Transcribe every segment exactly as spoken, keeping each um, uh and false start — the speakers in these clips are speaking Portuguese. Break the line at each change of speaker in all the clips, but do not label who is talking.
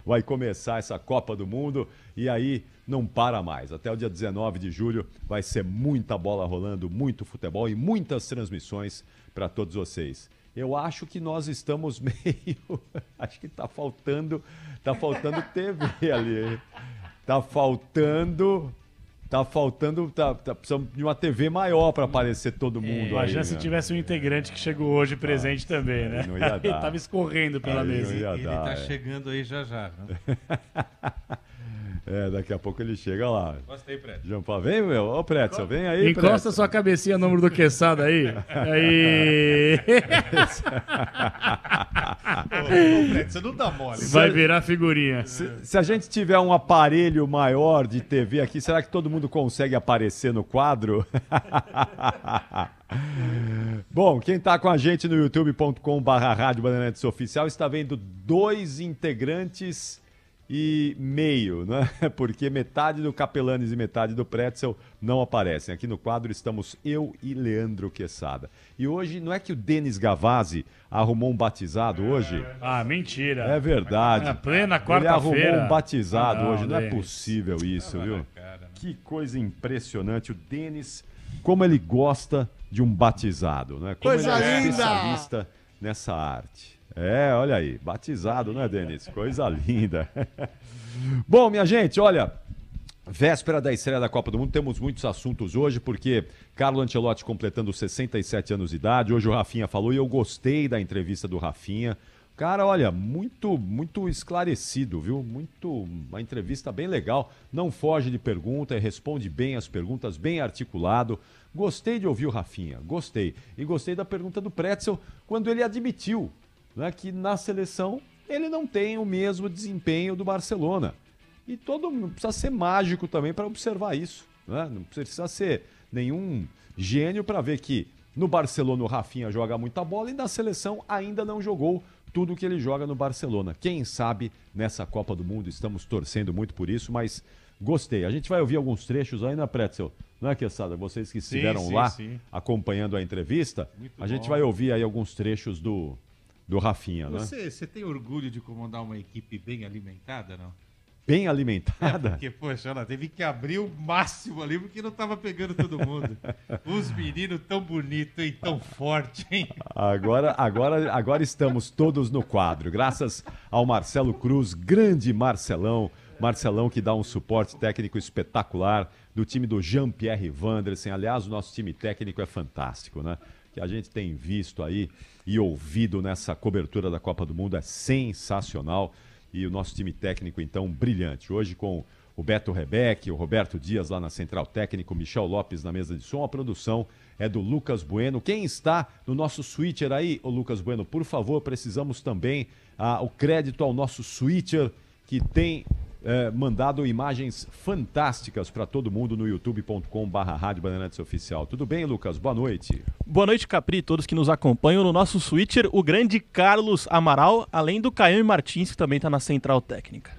vai começar essa Copa do Mundo e aí não para mais. Até o dia dezenove de julho vai ser muita bola rolando, muito futebol e muitas transmissões para todos vocês. Eu acho que nós estamos meio... Acho que tá faltando, tá faltando T V ali. Tá faltando... Tá faltando, tá, tá precisando de uma T V maior para aparecer todo mundo. É,
imagina
aí,
se
né?
tivesse um integrante que chegou hoje presente ah, também, né?
Não ia dar.
Ele tava escorrendo pela
aí
mesa.
Ele
dar, tá
é.
chegando aí já já. Né?
É, daqui a pouco ele chega lá.
Gostei, Pretzel.
Jampa, vem, meu. Ô, Pretzel, vem aí,
Encosta
Pretzel.
sua cabecinha no ombro do Quesada aí. Aí.
Ô, Pretzel, não dá mole.
Vai virar figurinha.
Se, se a gente tiver um aparelho maior de T V aqui, será que todo mundo consegue aparecer no quadro? Bom, quem está com a gente no youtube ponto com barra rádio Bandeirantes Oficial está vendo dois integrantes e meio, né? Porque metade do Capelanes e metade do Pretzel não aparecem. Aqui no quadro estamos eu e Leandro Quesada. E hoje, não é que o Denis Gavazzi arrumou um batizado hoje?
Ah, mentira.
É verdade.
Na plena
Ele
quarta-feira.
arrumou um batizado
Ah, não,
hoje. Não é
Denis.
possível isso,
Tava
viu?
na cara, né?
Que coisa impressionante. O Denis, como ele gosta de um batizado, né? Como
Coisa
ele é
linda!
especialista nessa arte. É, olha aí, batizado, né, Denis? Coisa linda. Bom, minha gente, olha, véspera da estreia da Copa do Mundo, temos muitos assuntos hoje, porque Carlo Ancelotti completando sessenta e sete anos de idade, hoje o Rafinha falou e eu gostei da entrevista do Rafinha. Cara, olha, muito, muito esclarecido, viu? Muito, uma entrevista bem legal, não foge de pergunta, responde bem as perguntas, bem articulado. Gostei de ouvir o Rafinha, gostei. E gostei da pergunta do Pretzel, quando ele admitiu, né, que na seleção ele não tem o mesmo desempenho do Barcelona. E todo mundo precisa ser mágico também para observar isso, né? Não precisa ser nenhum gênio para ver que no Barcelona o Rafinha joga muita bola e na seleção ainda não jogou tudo que ele joga no Barcelona. Quem sabe nessa Copa do Mundo, estamos torcendo muito por isso, mas gostei. A gente vai ouvir alguns trechos aí na Pretzel, não é, Quesada? Vocês que estiveram
sim,
lá
sim.
acompanhando a entrevista,
Muito
a gente
bom.
vai ouvir aí alguns trechos do, do Rafinha, né?
Você, você tem orgulho de comandar uma equipe bem alimentada, não?
Bem alimentada.
Porque, poxa, ela teve que abrir o máximo ali porque não tava pegando todo mundo. Os meninos tão bonitos e tão fortes, hein?
Agora, agora, agora estamos todos no quadro, graças ao Marcelo Cruz, grande Marcelão, Marcelão que dá um suporte técnico espetacular do time do Jean-Pierre Wandersen. Aliás, o nosso time técnico é fantástico, né? Que a gente tem visto aí e ouvido nessa cobertura da Copa do Mundo é sensacional. E o nosso time técnico, então, brilhante. Hoje com o Beto Rebeck, o Roberto Dias lá na Central Técnico, o Michel Lopes na mesa de som. A produção é do Lucas Bueno. Quem está no nosso switcher aí, o Lucas Bueno, por favor, precisamos também ah, o crédito ao nosso switcher que tem eh, mandado imagens fantásticas para todo mundo no youtube ponto com barra rádio Bandeirantes Oficial. Tudo bem, Lucas? Boa noite.
Boa noite, Capri, todos que nos acompanham no nosso switcher, o grande Carlos Amaral, além do Caio Martins, que também está na Central Técnica.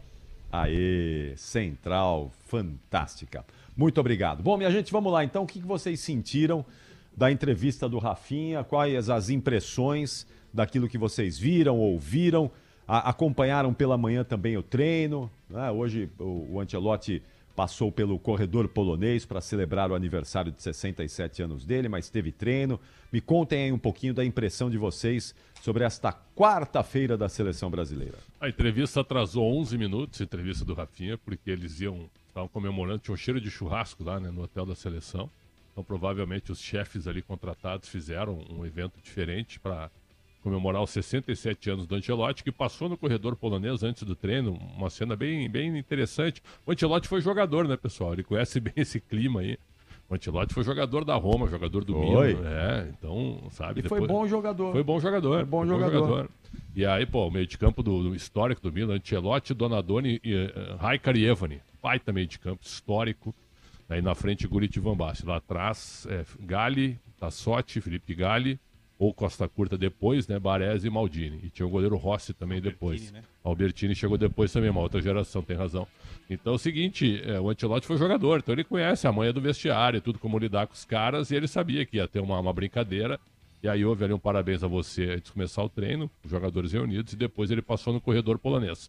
Aê, Central, fantástica. Muito obrigado. Bom, minha gente, vamos lá então. O que vocês sentiram da entrevista do Rafinha? Quais as impressões daquilo que vocês viram, ouviram? A- acompanharam pela manhã também o treino, né? Hoje o, o Ancelotti passou pelo corredor polonês para celebrar o aniversário de sessenta e sete anos dele, mas teve treino. Me contem aí um pouquinho da impressão de vocês sobre esta quarta-feira da seleção brasileira.
A entrevista atrasou onze minutos, a entrevista do Rafinha, porque eles iam, estavam comemorando, tinha um cheiro de churrasco lá, né, no hotel da seleção. Então provavelmente os chefes ali contratados fizeram um evento diferente para comemorar os sessenta e sete anos do Ancelotti, que passou no corredor polonês antes do treino, uma cena bem, bem interessante. O Ancelotti foi jogador, né, pessoal? Ele conhece bem esse clima aí. O Ancelotti foi jogador da Roma, jogador do
Foi.
Milan. É, então, sabe...
E foi bom jogador.
Foi bom jogador.
Foi bom
foi
jogador.
E aí, pô, o meio de campo do, do histórico do Milan, Ancelotti, Donadoni e uh, Raikar e Evani. Baita meio de campo histórico. Aí na frente, Gullit e Van Basten. Lá atrás, é, Galli, Tassotti, Felipe Galli, ou Costa Curta depois, né? Baresi e Maldini. E tinha o goleiro Rossi também
Albertini,
depois.
né?
Albertini chegou depois também, uma outra geração, tem razão. Então é o seguinte, é, o Ancelotti foi jogador, então ele conhece a manha do vestiário, tudo como lidar com os caras, e ele sabia que ia ter uma, uma brincadeira. E aí houve ali um parabéns a você antes de começar o treino, os jogadores reunidos, e depois ele passou no corredor polonês.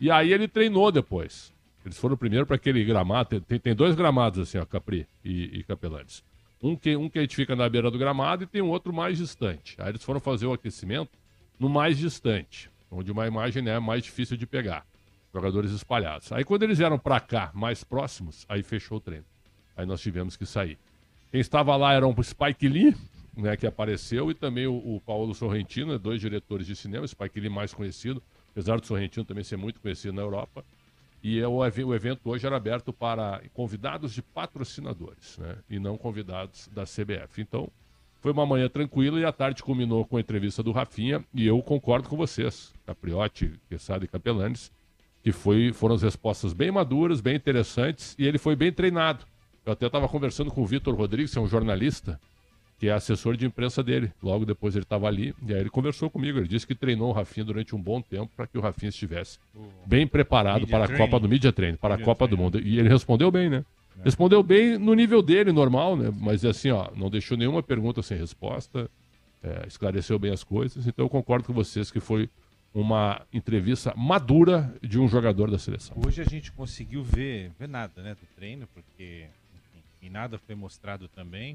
E aí ele treinou depois. Eles foram primeiro para aquele gramado, tem, tem dois gramados assim, ó, Capri e, e Capelanes. Um que, um que a gente fica na beira do gramado e tem um outro mais distante. Aí eles foram fazer o aquecimento no mais distante, onde uma imagem é mais difícil de pegar. Jogadores espalhados. Aí quando eles vieram para cá, mais próximos, aí fechou o treino. Aí nós tivemos que sair. Quem estava lá era o Spike Lee, né, que apareceu, e também o, o Paulo Sorrentino, dois diretores de cinema, o Spike Lee mais conhecido, apesar do Sorrentino também ser muito conhecido na Europa. E é o, o evento hoje era aberto para convidados de patrocinadores, né? E não convidados da C B F. Então, foi uma manhã tranquila e a tarde culminou com a entrevista do Rafinha. E eu concordo com vocês, Capriotti, Quesada e Capelanes, que foi, foram as respostas bem maduras, bem interessantes, e ele foi bem treinado. Eu até estava conversando com o Vitor Rodrigues, que é um jornalista, que é assessor de imprensa dele. Logo depois ele estava ali, e aí ele conversou comigo. Ele disse que treinou o Rafinha durante um bom tempo para que o Rafinha estivesse bem preparado para a Training. Copa do Media Training, para Media a Copa Training. do Mundo. E ele respondeu bem, né? É. Respondeu bem no nível dele, normal, né? Mas assim, ó, não deixou nenhuma pergunta sem resposta, é, esclareceu bem as coisas. Então eu concordo com vocês que foi uma entrevista madura de um jogador da seleção.
Hoje a gente conseguiu ver, ver nada, né, do treino, porque enfim, e nada foi mostrado também.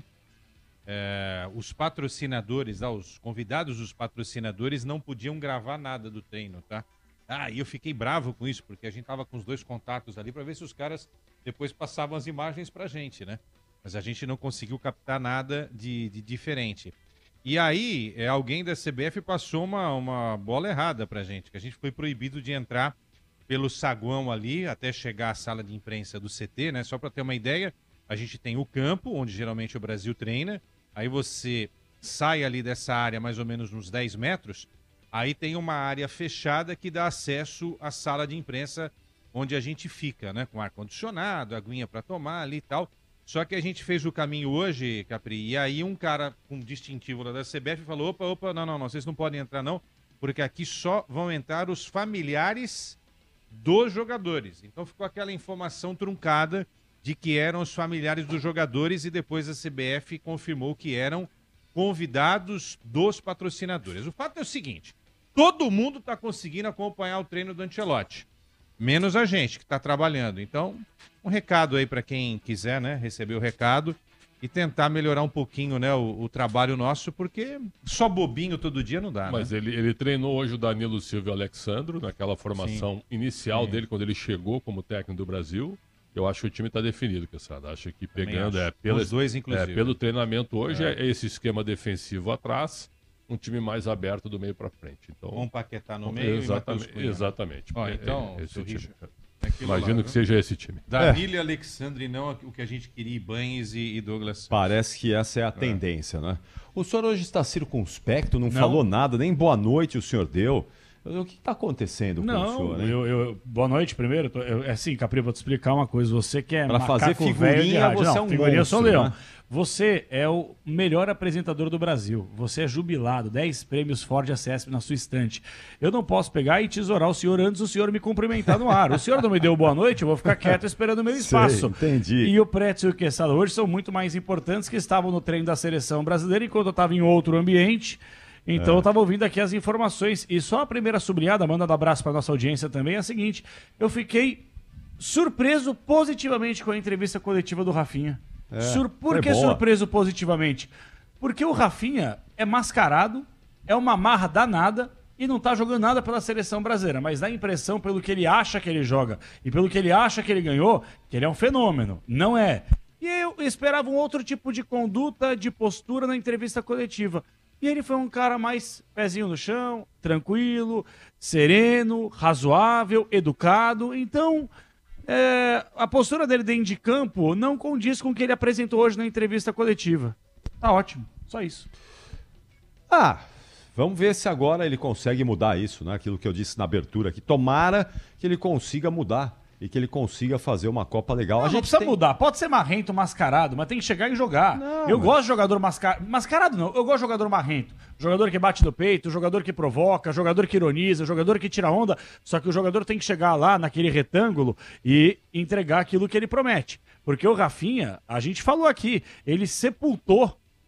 É, os patrocinadores, ah, os convidados dos patrocinadores não podiam gravar nada do treino, tá? Ah, e eu fiquei bravo com isso, porque a gente tava com os dois contatos ali para ver se os caras depois passavam as imagens pra gente, né? Mas a gente não conseguiu captar nada de, de diferente. E aí, é, alguém da C B F passou uma, uma bola errada pra gente, que a gente foi proibido de entrar pelo saguão ali até chegar à sala de imprensa do C T, né? Só para ter uma ideia, a gente tem o campo, onde geralmente o Brasil treina. Aí você sai ali dessa área mais ou menos uns dez metros, aí tem uma área fechada que dá acesso à sala de imprensa onde a gente fica, né? Com ar-condicionado, aguinha para tomar ali e tal. Só que a gente fez o caminho hoje, Capri, e aí um cara com distintivo lá da C B F falou, opa, opa, não, não, não, vocês não podem entrar não, porque aqui só vão entrar os familiares dos jogadores. Então ficou aquela informação truncada de que eram os familiares dos jogadores e depois a C B F confirmou que eram convidados dos patrocinadores. O fato é o seguinte, todo mundo está conseguindo acompanhar o treino do Ancelotti, menos a gente que está trabalhando. Então, um recado aí para quem quiser, né, receber o recado e tentar melhorar um pouquinho, né, o, o trabalho nosso, porque só bobinho todo dia não dá,
Mas
né?
ele, ele treinou hoje o Danilo Silva e o Alexandro, naquela formação Sim. inicial Sim. dele, quando ele chegou como técnico do Brasil. Eu acho que o time está definido, Quesada. Acho que pegando, é, pelo,
Os dois, inclusive.
É, pelo treinamento hoje, é.
É.
é esse esquema defensivo atrás, um time mais aberto do meio para frente. Então,
Um Paquetá no meio
exatamente,
e Cunha.
Exatamente.
Ó,
É,
então,
é esse
seu
time.
Richard,
Imagino
lá,
que
viu?
seja esse time.
Danilo e Alexandre, não o que a gente queria, Ibanez e, e Douglas Santos.
Parece que essa é a tendência, né? O senhor hoje está circunspecto, não,
Não.
falou nada, nem boa noite o senhor deu. O que está acontecendo com o
Não,
senhor, hein?
eu, eu- boa noite primeiro. Tô- eu- é assim, Capri, vou te explicar uma coisa. Você que é
Pra
macaco
fazer
velho de
figurinha,
rádio.
você
Não,
é um
figurinha eu sou
monstro,
leão.
né?
Você é o melhor apresentador do Brasil. Você é jubilado, dez prêmios Ford Accesp na sua estante. Eu não posso pegar e tesourar o senhor antes do senhor me cumprimentar no ar. O senhor não me deu boa noite, eu vou ficar quieto esperando o meu espaço.
Sei, entendi.
E o Pretzel e o Quesada hoje são muito mais importantes, que estavam no treino da seleção brasileira enquanto eu estava em outro ambiente. Então
É.
eu estava ouvindo aqui as informações. E só a primeira sublinhada, mandando abraço para nossa audiência também, é a seguinte: eu fiquei surpreso positivamente com a entrevista coletiva do Rafinha.
É,
Sur... Por
foi
que
boa.
surpreso positivamente? Porque o Rafinha é mascarado, é uma marra danada e não tá jogando nada pela seleção brasileira, mas dá a impressão, pelo que ele acha que ele joga e pelo que ele acha que ele ganhou, que ele é um fenômeno. Não é. E eu esperava um outro tipo de conduta, de postura na entrevista coletiva. E ele foi um cara mais pezinho no chão, tranquilo, sereno, razoável, educado. Então, é, a postura dele dentro de campo não condiz com o que ele apresentou hoje na entrevista coletiva. Tá ótimo, só isso.
Ah, vamos ver se agora ele consegue mudar isso, né? Aquilo que eu disse na abertura aqui. Tomara que ele consiga mudar e que ele consiga fazer uma Copa legal.
Não,
a
não
gente
precisa
tem...
mudar. Pode ser marrento, mascarado, mas tem que chegar e jogar.
Não,
eu
mas-
gosto de jogador mascarado. Mascarado não, eu gosto de jogador marrento. Jogador que bate no peito, jogador que provoca, jogador que ironiza, jogador que tira onda. Só que o jogador tem que chegar lá naquele retângulo e entregar aquilo que ele promete. Porque o Rafinha, a gente falou aqui, ele sepultou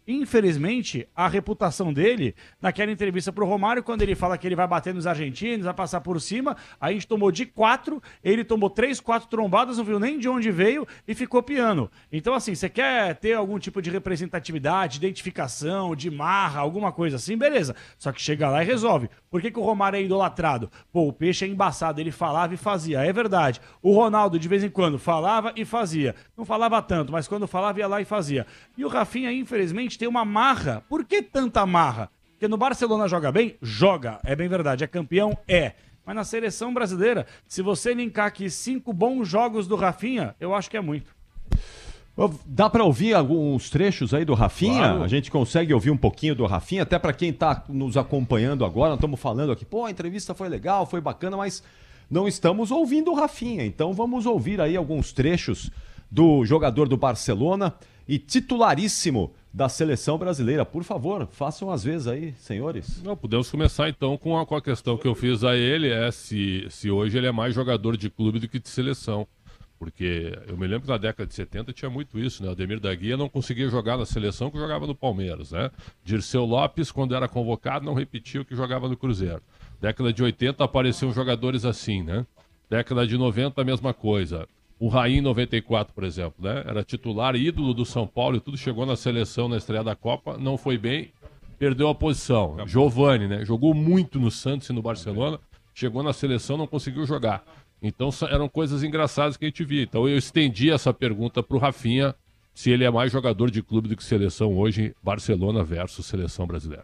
Infelizmente, a reputação dele, naquela entrevista pro Romário, quando ele fala que ele vai bater nos argentinos, vai passar por cima, a gente tomou de quatro, ele tomou três, quatro trombadas, não viu nem de onde veio e ficou piano. Então, assim, você quer ter algum tipo de representatividade, identificação, de marra, alguma coisa assim, beleza. Só que chega lá e resolve. Por que que o Romário é idolatrado? Pô, o Peixe é embaçado, ele falava e fazia, é verdade. O Ronaldo, de vez em quando, falava e fazia. Não falava tanto, mas quando falava, ia lá e fazia. E o Rafinha, infelizmente, tem uma marra. Por que tanta marra? Porque no Barcelona joga bem? Joga. É bem verdade. É campeão? É. Mas na seleção brasileira, se você linkar aqui cinco bons jogos do Rafinha, eu acho que é muito.
Dá para ouvir alguns trechos aí do Rafinha?
Claro.
A gente consegue ouvir um pouquinho do Rafinha, até para quem está nos acompanhando agora. Nós estamos falando aqui, pô, a entrevista foi legal, foi bacana, mas não estamos ouvindo o Rafinha. Então vamos ouvir aí alguns trechos do jogador do Barcelona e titularíssimo da seleção brasileira. Por favor, façam as vezes aí, senhores.
Não, podemos começar então com a, com a questão que eu fiz a ele, é se, se hoje ele é mais jogador de clube do que de seleção. Porque eu me lembro que na década de setenta tinha muito isso, né? O Ademir da Guia não conseguia jogar na seleção que jogava no Palmeiras, né? Dirceu Lopes, quando era convocado, não repetia o que jogava no Cruzeiro. Década de oitenta apareciam jogadores assim, né? Década de noventa, a mesma coisa. O Raí em noventa e quatro, por exemplo, né? Era titular, ídolo do São Paulo e tudo, chegou na seleção na estreia da Copa, não foi bem, perdeu a posição. Giovani, né? Jogou muito no Santos e no Barcelona, chegou na seleção, não conseguiu jogar. Então eram coisas engraçadas que a gente via. Então eu estendi essa pergunta para o Rafinha, se ele é mais jogador de clube do que seleção hoje, Barcelona versus seleção brasileira.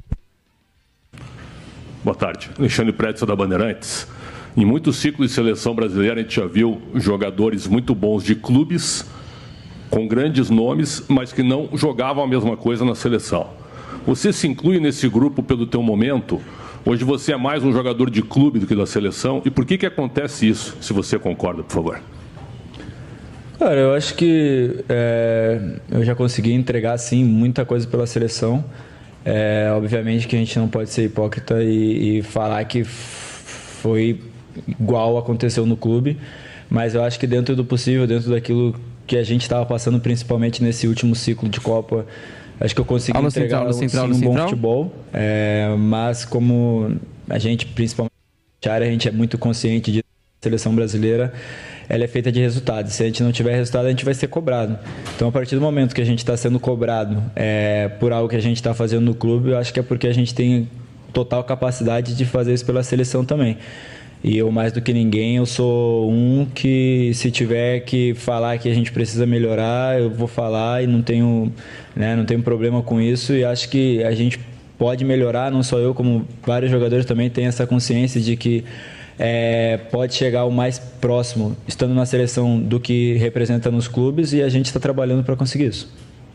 Boa tarde, Alexandre Pretzel da Bandeirantes. Em muitos ciclos de seleção brasileira a gente já viu jogadores muito bons de clubes, com grandes nomes, mas que não jogavam a mesma coisa na seleção. Você se inclui nesse grupo pelo teu momento? Hoje você é mais um jogador de clube do que da seleção. E por que que acontece isso, se você concorda, por favor?
Cara, eu acho que é, eu já consegui entregar, sim, muita coisa pela seleção. É, obviamente que a gente não pode ser hipócrita e, e falar que foi igual aconteceu no clube. Mas eu acho que dentro do possível, dentro daquilo que a gente estava passando, principalmente nesse último ciclo de Copa, acho que eu consegui ah, entregar central, central, sim, um central? bom futebol, é, mas como a gente, principalmente a área, a gente é muito consciente de seleção brasileira, ela é feita de resultados. Se a gente não tiver resultado, a gente vai ser cobrado. Então, a partir do momento que a gente está sendo cobrado é, por algo que a gente está fazendo no clube, eu acho que é porque a gente tem total capacidade de fazer isso pela seleção também. E eu, mais do que ninguém, eu sou um que, se tiver que falar que a gente precisa melhorar, eu vou falar e não tenho, né, não tenho problema com isso. E acho que a gente pode melhorar, não só eu, como vários jogadores também têm essa consciência de que é, pode chegar o mais próximo, estando na seleção, do que representa nos clubes, e a gente está trabalhando para conseguir isso.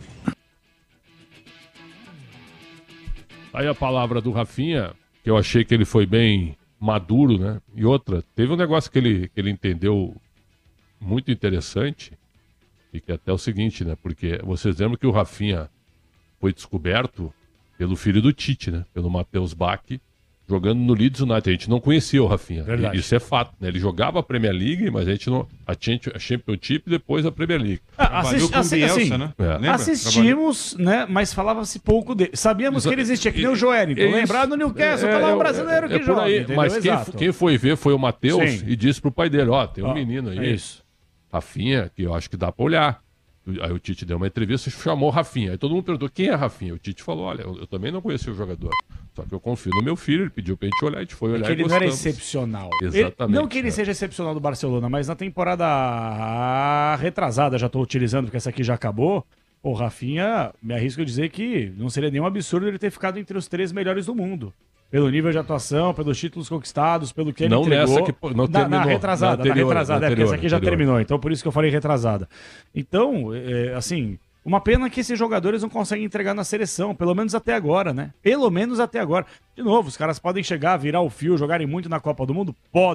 Aí a palavra do Rafinha, que eu achei que ele foi bem maduro, né? E outra, teve um negócio que ele, que ele entendeu muito interessante, e que é até o seguinte, né? Porque vocês lembram que o Rafinha foi descoberto pelo filho do Tite, né? Pelo Matheus Bach, jogando no Leeds United. A gente não conhecia o Rafinha. Verdade. Isso é fato, né? Ele jogava a Premier League, mas a gente não... A Championship e depois a Premier League.
Ah, assist, assi Bielsa, assim, né? É. Assistimos, né? Mas falava-se pouco dele. Sabíamos Exa que ele existia, que nem o Joel. Então, lembrar do Newcastle, é, tá lá um brasileiro é, que é joga. Aí,
mas quem, quem foi ver foi o Matheus e disse pro pai dele, ó, oh, tem um oh, menino aí,
é isso.
Rafinha, que eu acho que dá pra olhar. Aí o Tite deu uma entrevista e chamou o Rafinha. Aí todo mundo perguntou, quem é Rafinha? O Tite falou, olha, eu, eu também não conheci o jogador. Só que eu confio no meu filho, ele pediu pra gente olhar, a gente foi olhar é que
ele
e gostamos.
Não era excepcional.
Exatamente.
Ele, não que ele é. seja excepcional do Barcelona, mas na temporada retrasada, já tô utilizando, porque essa aqui já acabou, o Rafinha, me arrisco a dizer que não seria nenhum absurdo ele ter ficado entre os três melhores do mundo. Pelo nível de atuação, pelos títulos conquistados, pelo que ele
não
entregou.
Nessa que, não terminou.
Na, na retrasada, na, anterior, na retrasada, na anterior, é porque essa aqui já
anterior.
terminou, então por isso que eu falei retrasada. Então, é, assim... Uma pena que esses jogadores não conseguem entregar na seleção, pelo menos até agora, né? Pelo menos até agora. De novo, os caras podem chegar, virar o fio, jogarem muito na Copa do Mundo? Podem.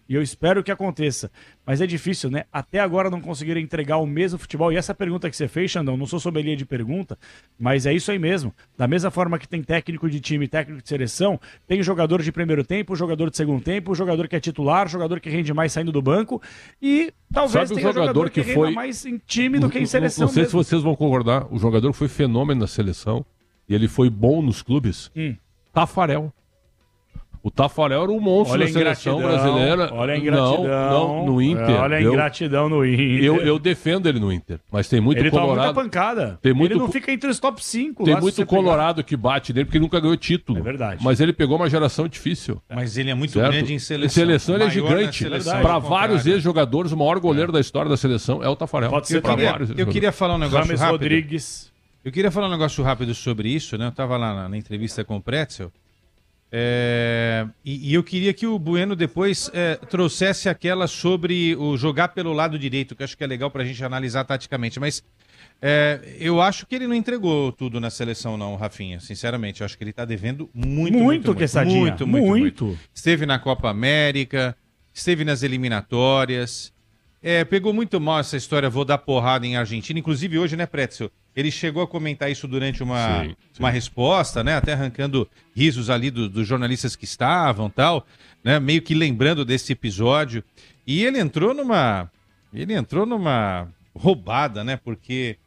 e eu espero que aconteça. Mas é difícil, né? Até agora não conseguiram entregar o mesmo futebol. E essa pergunta que você fez, Xandão, não sou sommelier de pergunta, mas é isso aí mesmo. Da mesma forma que tem técnico de time, técnico de seleção, tem jogador de primeiro tempo, jogador de segundo tempo, jogador que é titular, jogador que rende mais saindo do banco e talvez
Sabe
tenha
o jogador,
jogador que,
que
renda
foi
mais em time do que em seleção
Não sei
mesmo.
se vocês vão concordar, o jogador foi fenômeno na seleção e ele foi bom nos clubes.
Hum.
Tafarel. O Tafarel era um monstro
Olha
da seleção
ingratidão,
brasileira.
olha a ingratidão.
Não, não, no Inter.
Olha a
eu,
ingratidão no Inter.
eu, eu defendo ele no Inter, mas tem muito
ele toma
colorado.
muita pancada.
Tem muito
ele não
co-
fica entre os top cinco.
Tem
lá, se
muito
você
colorado que bate nele porque nunca ganhou título.
É verdade.
Mas ele pegou uma geração difícil.
Mas ele é muito
Certo?
grande em seleção.
Em seleção ele é
Maior na
gigante.
seleção,
Para
ao
vários
contrário.
ex-jogadores, o maior goleiro da história da seleção é o Tafarel.
Pode ser
Pra
também.
vários
Eu
ex-jogadores.
queria falar um negócio
James
rápido.
Rodrigues.
Eu queria falar um negócio rápido sobre isso, né? Eu estava lá na, na entrevista com o Pretzel. É, e, e eu queria que o Bueno depois é, trouxesse aquela sobre o jogar pelo lado direito, que eu acho que é legal para a gente analisar taticamente. Mas é, eu acho que ele não entregou tudo na seleção, não, Rafinha. Sinceramente, eu acho que ele está devendo muito,
Muito,
muito,
Quessadinha.
muito, muito, muito,
Muito.
Esteve na Copa América, esteve nas eliminatórias. É, pegou muito mal essa história, vou dar porrada em Argentina. Inclusive hoje, né, Pretzel? Ele chegou a comentar isso durante uma,
Sim, sim.
uma resposta, né? Até arrancando risos ali do- dos jornalistas que estavam, tal, né? Meio que lembrando desse episódio. E ele entrou numa, ele entrou numa roubada, né? Porque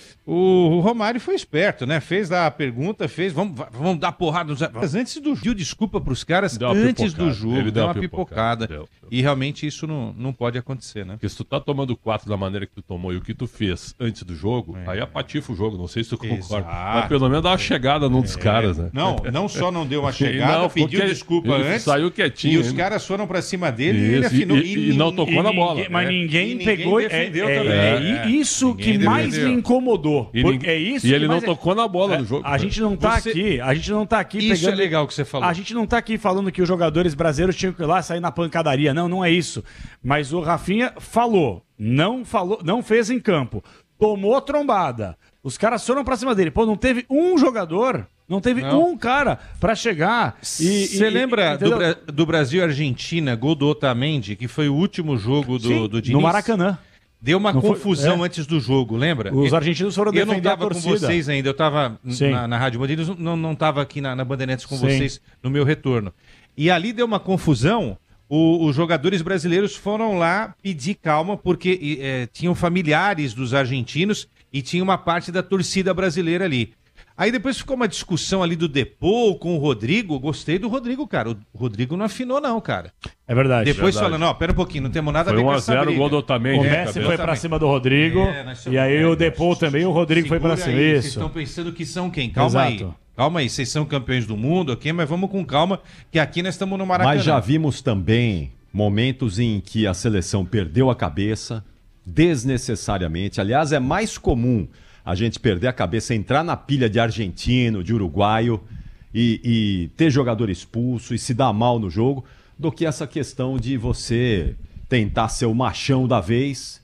o Romário foi esperto, né? Fez lá a pergunta, fez, vamos, va- vamos dar porrada nos... Mas antes do pediu desculpa pros caras
Deu uma
antes
pipocada.
do jogo,
Ele
deu
deu
uma
uma
pipocada.
pipocada. Deu, deu.
E realmente isso não, não pode acontecer, né?
Porque se tu tá tomando quatro da maneira que tu tomou e o que tu fez antes do jogo,
É.
aí apatifa o jogo. Não sei se tu concorda.
Exato.
Mas pelo menos dá uma chegada num dos caras, né?
Não, não só não deu uma chegada,
Não,
pediu
porque
desculpa
ele
antes.
saiu quietinho
E os
ainda.
caras foram pra cima dele e ele
Isso,
afinou.
e- e não
nin-
tocou na bola.
Ninguém- mas
É.
ninguém,
E ninguém
pegou.
defendeu
é,
também.
é,
É.
e isso
Ninguém
que mais
defendeu.
me incomodou.
E,
Porque
ninguém-
é isso
e
que
ele não
mais-
tocou na bola
É,
no jogo.
A gente não tá
Você-
aqui, a gente não tá aqui
Isso
pegando...
é legal que você falou.
A gente não tá aqui falando que os jogadores brasileiros tinham que ir lá sair na pancadaria. Não, não é isso. Mas o Rafinha falou, não falou, não fez em campo. Tomou trombada. Os caras foram pra cima dele. Pô, não teve um jogador, não teve
Não.
um cara pra chegar e...
Você
e-
lembra
e-
do,
entendeu?
Bra- do Brasil e Argentina, gol do Otamendi, que foi o último jogo do,
Sim,
do Diniz?
no Maracanã.
Deu uma
Não foi-
confusão
é.
antes do jogo, lembra?
Os
E-
argentinos foram
Eu não
defender a
estava com
torcida.
vocês ainda, eu estava
Sim.
na, na Rádio Bandeirantes, não não estava aqui na, na Bandeirantes com
Sim.
vocês no meu retorno. E ali deu uma confusão, o- os jogadores brasileiros foram lá pedir calma, porque e, é, tinham familiares dos argentinos e tinha uma parte da torcida brasileira ali. Aí depois ficou uma discussão ali do Depô com o Rodrigo. Gostei do Rodrigo, cara. O Rodrigo não afinou, não, cara.
É verdade.
Depois
verdade.
falando, ó, pera um pouquinho, não temos nada
Foi
a ver
um
com
a
essa
zero o
briga.
gol do Otamendi.
O
de
Messi
cabeça.
foi pra cima do Rodrigo
É, nós somos-
e aí
é,
o Depô também, o Rodrigo foi pra
Segura
cima.
aí, Vocês
Isso.
estão pensando que são quem? Calma aí.
Exato.
Calma aí, vocês são campeões do mundo, ok? Mas vamos com calma, que aqui nós estamos no Maracanã.
Mas já vimos também momentos em que a seleção perdeu a cabeça desnecessariamente. Aliás, é mais comum a gente perder a cabeça, entrar na pilha de argentino, de uruguaio e, e ter jogador expulso e se dar mal no jogo, do que essa questão de você tentar ser o machão da vez,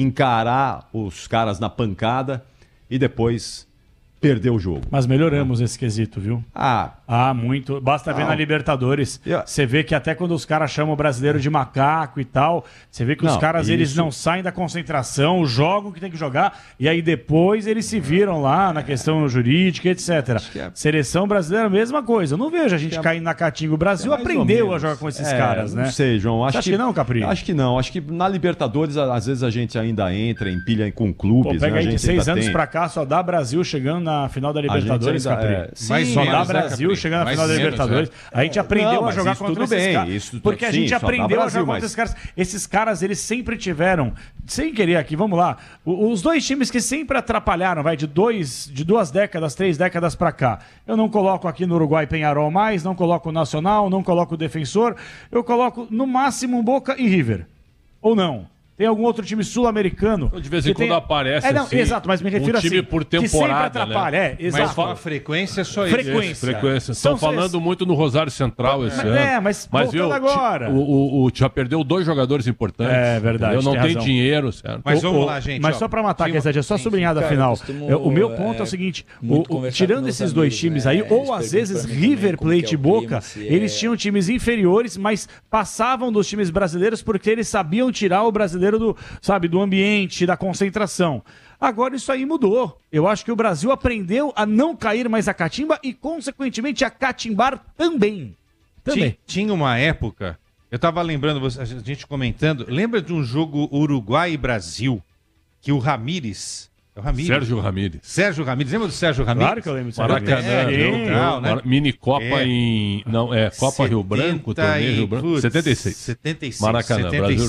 encarar os caras na pancada e depois perder o jogo.
Mas melhoramos esse quesito, viu?
Ah,
Ah, muito. Basta ver
Não.
na Libertadores.
Eu-
Você vê que até quando os caras chamam o brasileiro de macaco e tal, você vê que os
Não,
caras eles
isso-
não saem da concentração, jogam o que tem que jogar, e aí depois eles se viram lá na questão jurídica, etcétera.
que é-
Seleção brasileira, mesma coisa. Eu não vejo a gente caindo na catinga. O Brasil
mais ou
aprendeu a
menos.
jogar com esses
É,
caras, né?
Não sei, João. Acho
Você acha que não, Capri?
Acho que não. Acho que na Libertadores, a- às vezes, a gente ainda entra em pilha com
Pô,
clubes.
pega
né? A
aí de
gente
seis
ainda
anos
tem.
pra cá, só dá Brasil chegando na final da
A gente
Libertadores,
ainda-
Capri.
é,
Mais
Só
menos,
dá
né,
Brasil
Capri?
chegando na
Mais
final da
menos,
Libertadores. A gente aprendeu
Não,
a
mas
jogar
isso
contra
tudo
esses
bem,
caras.
isso
Porque a
sim,
gente
só dá
aprendeu a
Brasil,
jogar contra
mas-
esses caras. Esses caras, eles sempre tiveram, sem querer aqui, vamos lá, o- os dois times que sempre atrapalharam, vai, de, dois, de duas décadas, três décadas pra cá. Eu não coloco aqui no Uruguai Peñarol mais, não coloco o Nacional, não coloco o Defensor, eu coloco no máximo Boca e River. Ou não? Tem algum outro time sul-americano.
De vez em
que
quando
tem...
aparece
é, não,
assim,
exato, mas me refiro
um time
assim,
por
que sempre
temporada,
atrapalha.
né?
É, exato.
Mas com a frequência só isso.
Frequência.
Frequência.
São
Estão falando
seis.
muito no Rosário Central esse
Mas-
ano.
é, mas voltando
viu,
agora.
O, o, o- já perdeu dois jogadores importantes.
É verdade,
entendeu? Não
tem
tem
razão.
dinheiro, certo?
Mas
O-
vamos
o-
lá, gente.
Mas
ó.
só pra matar,
Tinha
que essa é só
sim,
sublinhar da
cara, eu
final.
costumo,
É, o meu ponto é,
é,
o seguinte:
muito
o- o-
conversar
tirando
com meus
esses dois
amigos,
times
né?
aí,
Eles
ou às
perguntam
vezes
pra mim também
River
como que é
Plate e
o clima,
Boca,
se
eles
é-
tinham times inferiores, mas passavam dos times brasileiros porque eles sabiam tirar o brasileiro do, sabe, do ambiente, da concentração. Agora isso aí mudou. Eu acho que o Brasil aprendeu a não cair mais a catimba e, consequentemente, a catimbar também. Também.
Ti- Tinha uma época, eu tava lembrando, você- a gente comentando, lembra de um jogo Uruguai e Brasil, que o Ramírez, é o Ramírez,
Sérgio Ramírez.
Sérgio Ramírez, lembra do Sérgio Ramírez?
Claro que eu lembro disso.
Maracanã,
É,
deu-
legal,
deu-
né?
mini Copa
É.
em. Não, é Copa Rio Branco,
setenta
torneio
e-
Rio Branco.
putz,
setenta e seis.
setenta e seis.
Maracanã,
setenta e
Brasil